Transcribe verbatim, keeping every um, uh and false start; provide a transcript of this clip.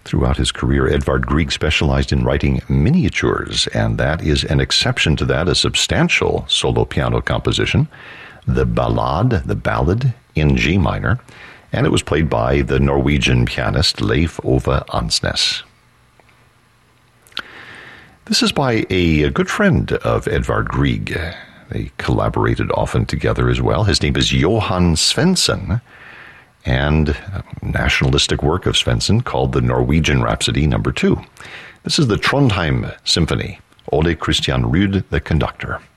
Throughout his career, Edvard Grieg specialized in writing miniatures, and that is an exception to that, a substantial solo piano composition, the Ballade, the Ballad in G minor, and it was played by the Norwegian pianist Leif Ove Ansnes. This is by a, a good friend of Edvard Grieg. They collaborated often together as well. His name is Johan Svensson, and a nationalistic work of Svensson called the Norwegian Rhapsody Number Two. This is the Trondheim Symphony. Ole Christian Ruud, the conductor.